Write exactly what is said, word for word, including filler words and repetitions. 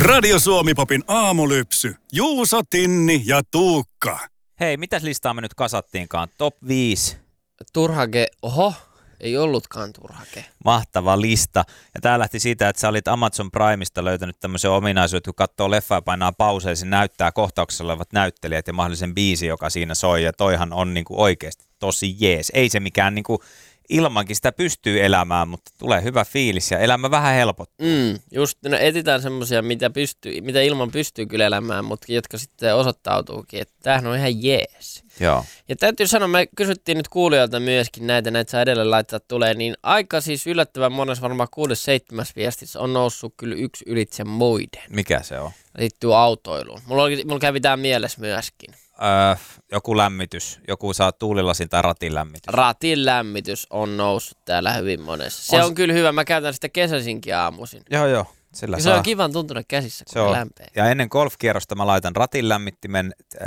Radio Suomi-popin aamulypsy. Juuso, Tinni ja Tuukka. Hei, mitäs listaa me nyt kasattiinkaan? Top viisi. Turhake, oho, ei ollutkaan turhake. Mahtava lista. Ja tää lähti siitä, että sä olit Amazon Primeista löytänyt tämmöisen ominaisuuden, että kun katsoo leffaa ja painaa pauseen, se näyttää kohtauksessa olevat näyttelijät ja mahdollisen biisi, joka siinä soi. Ja toihan on niinku oikeasti tosi jees. Ei se mikään niinku ilmankin sitä pystyy elämään, mutta tulee hyvä fiilis ja elämä vähän helpottuu. Mm, just, no etsitään semmosia, mitä, pystyy, mitä ilman pystyy kyllä elämään, mutta jotka sitten osoittautuukin, että tämähän on ihan jees. Joo. Ja täytyy sanoa, me kysyttiin nyt kuulijoilta myöskin näitä, näitä saa edelleen laittaa tulee, niin aika siis yllättävän monessa, varmaan kuudes, seitsemäs viestissä on noussut kyllä yksi ylitse muiden. Mikä se on? Liittyy autoiluun. Mulla, oli, mulla kävi tää mielessä myöskin. Öö, joku lämmitys, joku saa tuulilasin tai ratin lämmitys. Ratin lämmitys on noussut täällä hyvin monessa. Se on, on kyllä hyvä, mä käytän sitä kesäisinkin aamuisin. Joo, joo. Sillä se saa. on kivan tuntunut käsissä, kun se on lämpee. Ja ennen golfkierrosta mä laitan ratin lämmittimen